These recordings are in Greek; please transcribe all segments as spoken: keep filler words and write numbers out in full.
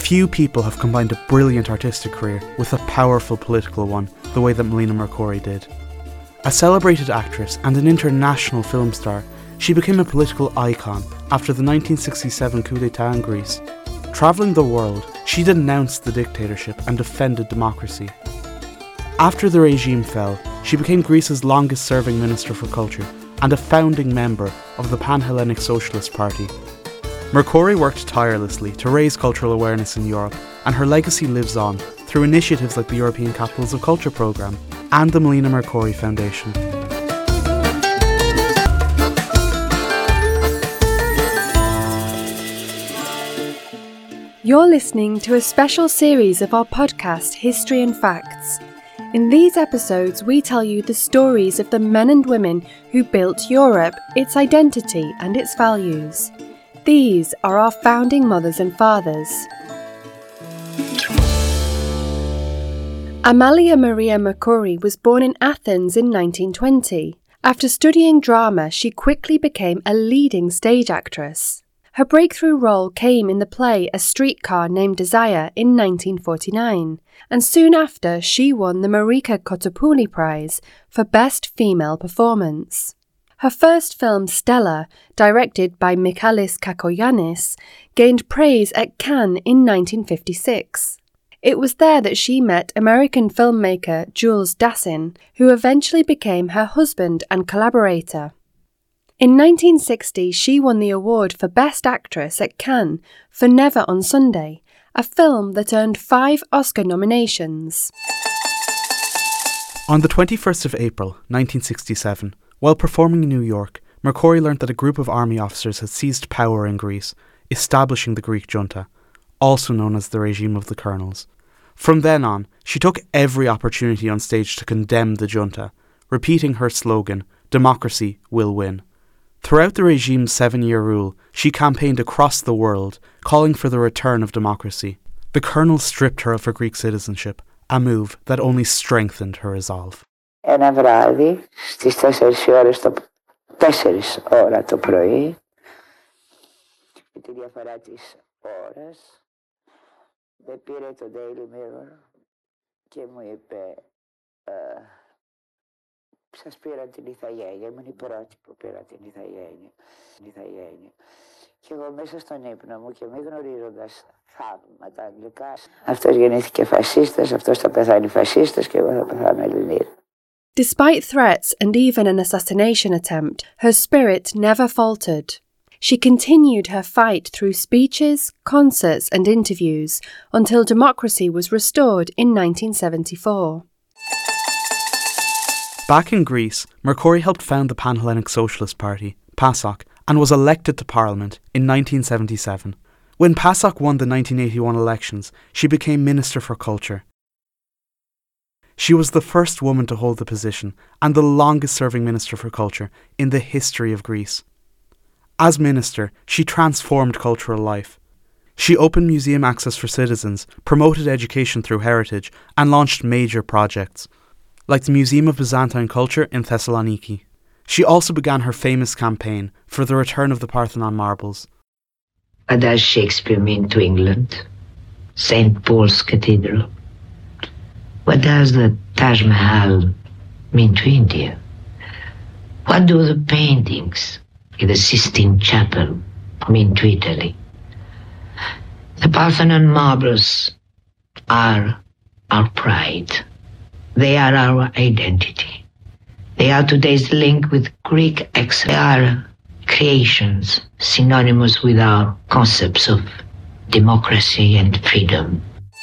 Few people have combined a brilliant artistic career with a powerful political one the way that Melina Mercouri did. A celebrated actress and an international film star, she became a political icon after the nineteen sixty-seven coup d'etat in Greece. Travelling the world, she denounced the dictatorship and defended democracy. After the regime fell, she became Greece's longest-serving Minister for Culture and a founding member of the Pan-Hellenic Socialist Party. Mercouri worked tirelessly to raise cultural awareness in Europe, and her legacy lives on through initiatives like the European Capitals of Culture programme and the Melina Mercouri Foundation. You're listening to a special series of our podcast, History and Facts. In these episodes, we tell you the stories of the men and women who built Europe, its identity and its values. These are our founding mothers and fathers. Amalia Maria Mercouri was born in Athens in nineteen twenty. After studying drama, she quickly became a leading stage actress. Her breakthrough role came in the play A Streetcar Named Desire in nineteen forty-nine, and soon after she won the Marika Kotopouli Prize for Best Female Performance. Her first film, Stella, directed by Michalis Kakoyannis, gained praise at Cannes in nineteen fifty-six. It was there that she met American filmmaker Jules Dassin, who eventually became her husband and collaborator. In nineteen sixty, she won the award for Best Actress at Cannes for Never on Sunday, a film that earned five Oscar nominations. On the twenty-first of April, nineteen sixty-seven, while performing in New York, Mercouri learnt that a group of army officers had seized power in Greece, establishing the Greek junta, also known as the regime of the colonels. From then on, she took every opportunity on stage to condemn the junta, repeating her slogan, "Democracy will win." Throughout the regime's seven-year rule, she campaigned across the world, calling for the return of democracy. The colonels stripped her of her Greek citizenship, a move that only strengthened her resolve. Ένα βράδυ, στις τέσσερις ώρες το, τέσσερις ώρα το πρωί, με τη διαφορά της ώρας, με πήρε το Daily Mirror και μου είπε σας πήραν την ηθαγένεια, ήμουν η πρώτη που πήρα την ηθαγένεια. Την ηθαγένεια. Και εγώ μέσα στον ύπνο μου και μη γνωρίζοντας θαύματα αγγλικά, αυτός γεννήθηκε φασίστας, αυτός θα πεθάνει φασίστας και εγώ θα πεθάνω Ελληνίδα. Despite threats and even an assassination attempt, her spirit never faltered. She continued her fight through speeches, concerts and interviews until democracy was restored in nineteen seventy-four. Back in Greece, Mercouri helped found the Pan-Hellenic Socialist Party, PASOK, and was elected to Parliament in nineteen seventy-seven. When PASOK won the nineteen eighty-one elections, she became Minister for Culture. She was the first woman to hold the position and the longest-serving Minister for Culture in the history of Greece. As Minister, she transformed cultural life. She opened museum access for citizens, promoted education through heritage, and launched major projects, like the Museum of Byzantine Culture in Thessaloniki. She also began her famous campaign for the return of the Parthenon marbles. What does Shakespeare mean to England? Saint Paul's Cathedral. What does the Taj Mahal mean to India? What do the paintings in the Sistine Chapel mean to Italy? The Parthenon marbles are our pride. They are our identity. They are today's link with Greek excellence. They are creations synonymous with our concepts of democracy and freedom.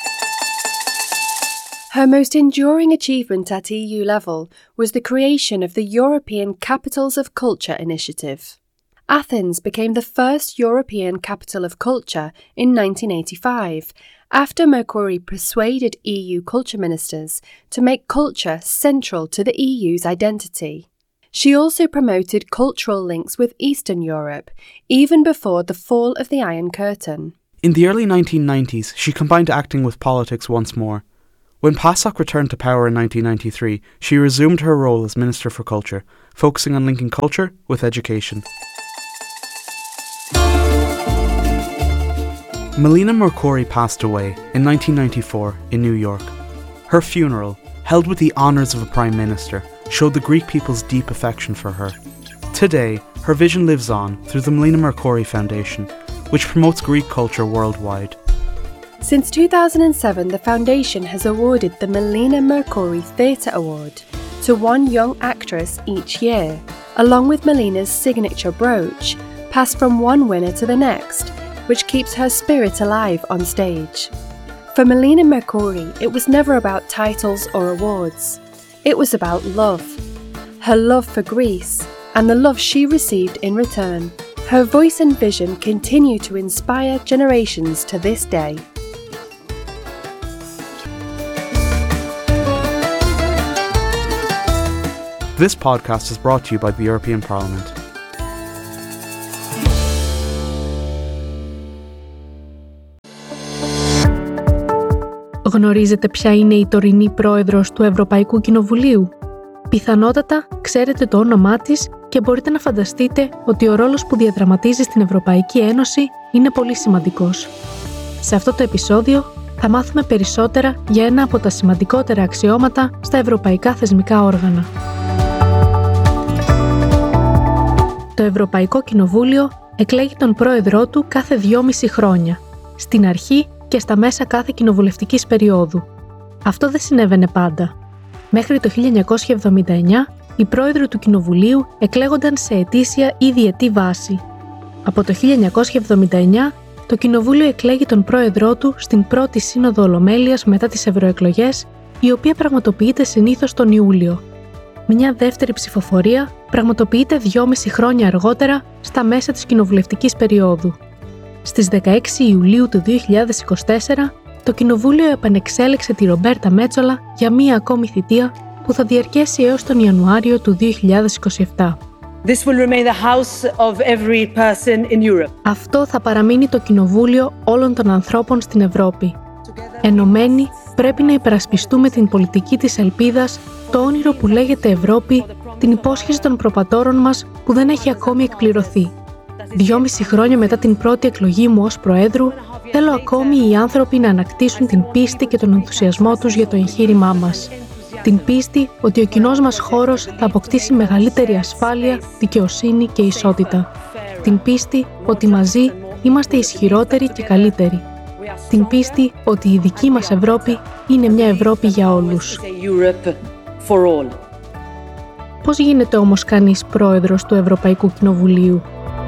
Her most enduring achievement at E U level was the creation of the European Capitals of Culture initiative. Athens became the first European capital of culture in nineteen eighty-five, after Mercouri persuaded E U culture ministers to make culture central to the E U's identity. She also promoted cultural links with Eastern Europe, even before the fall of the Iron Curtain. In the early nineteen nineties, she combined acting with politics once more. When PASOK returned to power in nineteen ninety-three, she resumed her role as Minister for Culture, focusing on linking culture with education. Melina Mercouri passed away in nineteen ninety-four in New York. Her funeral, held with the honours of a Prime Minister, showed the Greek people's deep affection for her. Today, her vision lives on through the Melina Mercouri Foundation, which promotes Greek culture worldwide. Since two thousand seven, the foundation has awarded the Melina Mercouri Theatre Award to one young actress each year, along with Melina's signature brooch, passed from one winner to the next, which keeps her spirit alive on stage. For Melina Mercouri, it was never about titles or awards. It was about love. Her love for Greece, and the love she received in return. Her voice and vision continue to inspire generations to this day. This podcast is brought to you by the European Parliament. Γνωρίζετε ποια είναι η τωρινή πρόεδρος του Ευρωπαϊκού Κοινοβουλίου? Πιθανότατα ξέρετε το όνομά της και μπορείτε να φανταστείτε ότι ο ρόλος που διαδραματίζει στην Ευρωπαϊκή Ένωση είναι πολύ σημαντικός. Σε αυτό το επεισόδιο θα μάθουμε περισσότερα για ένα από τα σημαντικότερα αξιώματα στα ευρωπαϊκά θεσμικά όργανα. Το Ευρωπαϊκό Κοινοβούλιο εκλέγει τον πρόεδρό του κάθε δυόμιση χρόνια, στην αρχή και στα μέσα κάθε κοινοβουλευτικής περίοδου. Αυτό δεν συνέβαινε πάντα. Μέχρι το χίλια εννιακόσια εβδομήντα εννιά, οι πρόεδροι του Κοινοβουλίου εκλέγονταν σε ετήσια ή διετή βάση. Από το χίλια εννιακόσια εβδομήντα εννιά, το Κοινοβούλιο εκλέγει τον πρόεδρό του στην πρώτη Σύνοδο Ολομέλειας μετά τις ευρωεκλογές, η οποία πραγματοποιείται συνήθως τον Ιούλιο. Μια δεύτερη ψηφοφορία πραγματοποιείται δυόμιση χρόνια αργότερα, στα μέσα της κοινοβουλευτικής περίοδου. Στις δεκαέξι Ιουλίου του δύο χιλιάδες είκοσι τέσσερα, το Κοινοβούλιο επανεξέλεξε τη Ρομπέρτα Μέτσολα για μία ακόμη θητεία που θα διαρκέσει έως τον Ιανουάριο του δύο χιλιάδες είκοσι επτά. This will remain the house of every person in Europe. Αυτό θα παραμείνει το Κοινοβούλιο όλων των ανθρώπων στην Ευρώπη. Ενωμένοι, πρέπει να υπερασπιστούμε την πολιτική της ελπίδας, το όνειρο που λέγεται Ευρώπη, την υπόσχεση των προπατόρων μας που δεν έχει ακόμη εκπληρωθεί. Δυόμιση χρόνια μετά την πρώτη εκλογή μου ως Προέδρου, θέλω ακόμη οι άνθρωποι να ανακτήσουν την πίστη και τον ενθουσιασμό τους για το εγχείρημά μας. Την πίστη ότι ο κοινός μας χώρος θα αποκτήσει μεγαλύτερη ασφάλεια, δικαιοσύνη και ισότητα. Την πίστη ότι μαζί είμαστε ισχυρότεροι και καλύτεροι. Την πίστη ότι η δική μας Ευρώπη είναι μια Ευρώπη για όλους. Πώς γίνεται όμως κανείς πρόεδρος του Ευρωπαϊκού Κοινοβουλίου?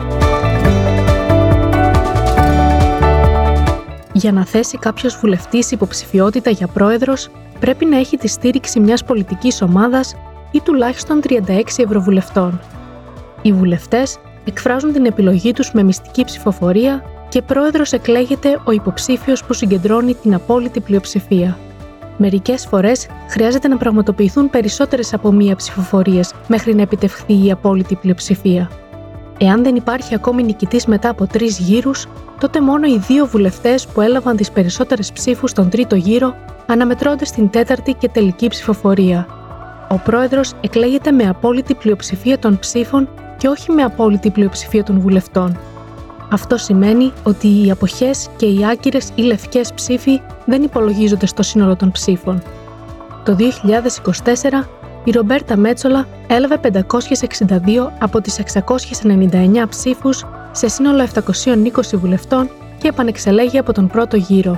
Για να θέσει κάποιος βουλευτής υποψηφιότητα για πρόεδρος, πρέπει να έχει τη στήριξη μιας πολιτικής ομάδας ή τουλάχιστον τριάντα έξι ευρωβουλευτών. Οι βουλευτές εκφράζουν την επιλογή τους με μυστική ψηφοφορία και πρόεδρος εκλέγεται ο υποψήφιος που συγκεντρώνει την απόλυτη πλειοψηφία. Μερικές φορές χρειάζεται να πραγματοποιηθούν περισσότερες από μία ψηφοφορίες μέχρι να επιτευχθεί η απόλυτη πλειοψηφία. Εάν δεν υπάρχει ακόμη νικητής μετά από τρεις γύρους, τότε μόνο οι δύο βουλευτές που έλαβαν τις περισσότερες ψήφους στον τρίτο γύρο αναμετρώνται στην τέταρτη και τελική ψηφοφορία. Ο πρόεδρος εκλέγεται με απόλυτη πλειοψηφία των ψήφων και όχι με απόλυτη πλειοψηφία των βουλευτών. Αυτό σημαίνει ότι οι αποχές και οι άκυρες ή λευκές ψήφοι δεν υπολογίζονται στο σύνολο των ψήφων. Το δύο χιλιάδες είκοσι τέσσερα, η Ρομπέρτα Μέτσολα έλαβε πεντακόσιες εξήντα δύο από τις εξακόσιες ενενήντα εννιά ψήφους σε σύνολο επτακόσιους είκοσι βουλευτών και επανεξελέγει από τον πρώτο γύρο.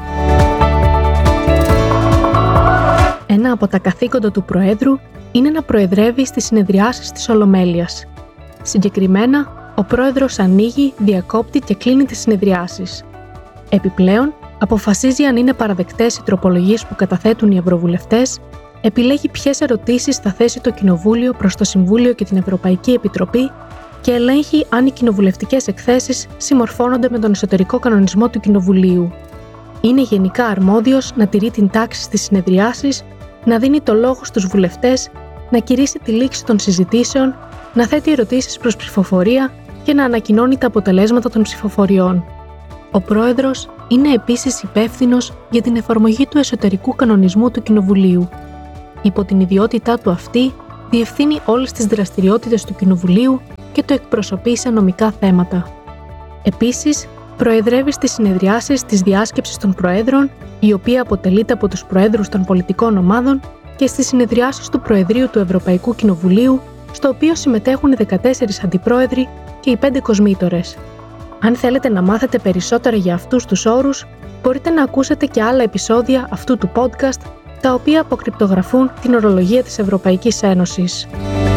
Ένα από τα καθήκοντα του Προέδρου είναι να προεδρεύει στις συνεδριάσεις της Ολομέλειας. Συγκεκριμένα, ο Πρόεδρος ανοίγει, διακόπτει και κλείνει τις συνεδριάσεις. Επιπλέον, αποφασίζει αν είναι παραδεκτές οι τροπολογίες που καταθέτουν οι ευρωβουλευτές, επιλέγει ποιες ερωτήσεις θα θέσει το Κοινοβούλιο προς το Συμβούλιο και την Ευρωπαϊκή Επιτροπή και ελέγχει αν οι κοινοβουλευτικές εκθέσεις συμμορφώνονται με τον εσωτερικό κανονισμό του Κοινοβουλίου. Είναι γενικά αρμόδιος να τηρεί την τάξη στις συνεδριάσεις, να δίνει το λόγο στους βουλευτές, να κηρύσσει τη λήξη των συζητήσεων, να θέτει ερωτήσεις προς ψηφοφορία και να ανακοινώνει τα αποτελέσματα των ψηφοφοριών. Ο Πρόεδρος είναι επίσης υπεύθυνος για την εφαρμογή του εσωτερικού κανονισμού του Κοινοβουλίου. Υπό την ιδιότητά του αυτή, διευθύνει όλες τις δραστηριότητες του Κοινοβουλίου και το εκπροσωπεί σε νομικά θέματα. Επίσης, προεδρεύει στις συνεδριάσεις της Διάσκεψης των Προέδρων, η οποία αποτελείται από τους προέδρους των πολιτικών ομάδων, και στις συνεδριάσεις του Προεδρείου του Ευρωπαϊκού Κοινοβουλίου, στο οποίο συμμετέχουν οι δεκατέσσερις αντιπρόεδροι και οι πέντε κοσμήτορες. Αν θέλετε να μάθετε περισσότερα για αυτούς τους όρους, μπορείτε να ακούσετε και άλλα επεισόδια αυτού του podcast, τα οποία αποκρυπτογραφούν την ορολογία της Ευρωπαϊκής Ένωσης.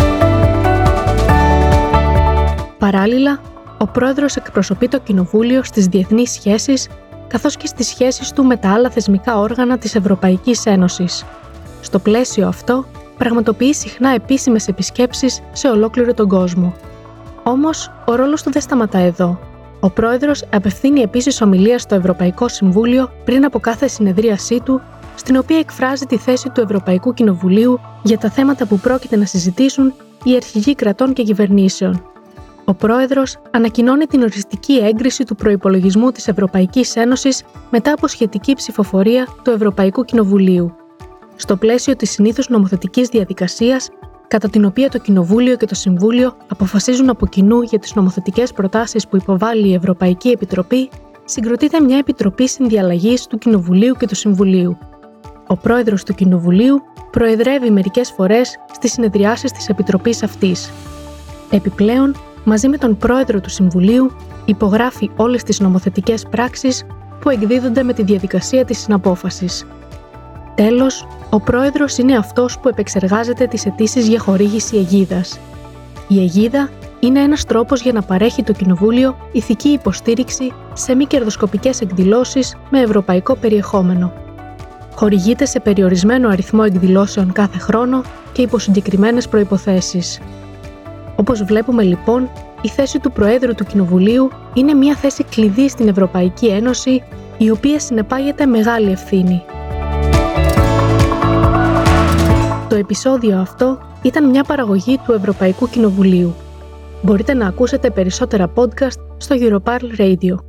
Παράλληλα, ο πρόεδρος εκπροσωπεί το Κοινοβούλιο στις διεθνείς σχέσεις, καθώς και στις σχέσεις του με τα άλλα θεσμικά όργανα της Ευρωπαϊκής Ένωσης. Στο πλαίσιο αυτό, πραγματοποιεί συχνά επίσημες επισκέψεις σε ολόκληρο τον κόσμο. Όμως, ο ρόλος του δεν σταματά εδώ. Ο πρόεδρος απευθύνει επίσης ομιλία στο Ευρωπαϊκό Συμβούλιο πριν από κάθε συνεδρίασή του, στην οποία εκφράζει τη θέση του Ευρωπαϊκού Κοινοβουλίου για τα θέματα που πρόκειται να συζητήσουν οι αρχηγοί κρατών και κυβερνήσεων. Ο πρόεδρος ανακοινώνει την οριστική έγκριση του προϋπολογισμού της Ευρωπαϊκής Ένωσης μετά από σχετική ψηφοφορία του Ευρωπαϊκού Κοινοβουλίου. Στο πλαίσιο της συνήθους νομοθετικής διαδικασίας, κατά την οποία το Κοινοβούλιο και το Συμβούλιο αποφασίζουν από κοινού για τις νομοθετικές προτάσεις που υποβάλλει η Ευρωπαϊκή Επιτροπή, συγκροτείται μια επιτροπή συνδιαλλαγής του Κοινοβουλίου και του Συμβουλίου. Ο πρόεδρος του Κοινοβουλίου προεδρεύει μερικές φορές στις συνεδριάσεις της επιτροπής αυτής. Επιπλέον, μαζί με τον πρόεδρο του Συμβουλίου, υπογράφει όλες τις νομοθετικές πράξεις που εκδίδονται με τη διαδικασία της συναπόφασης. Τέλος, ο πρόεδρος είναι αυτός που επεξεργάζεται τις αιτήσεις για χορήγηση αιγίδας. Η αιγίδα είναι ένας τρόπος για να παρέχει το Κοινοβούλιο ηθική υποστήριξη σε μη κερδοσκοπικές εκδηλώσεις με ευρωπαϊκό περιεχόμενο. Χορηγείται σε περιορισμένο αριθμό εκδηλώσεων κάθε χρόνο και υπό συγκεκριμένες προϋποθέσεις. Όπως βλέπουμε λοιπόν, η θέση του Προέδρου του Κοινοβουλίου είναι μια θέση κλειδί στην Ευρωπαϊκή Ένωση, η οποία συνεπάγεται μεγάλη ευθύνη. Το επεισόδιο αυτό ήταν μια παραγωγή του Ευρωπαϊκού Κοινοβουλίου. Μπορείτε να ακούσετε περισσότερα podcast στο Europarl Radio.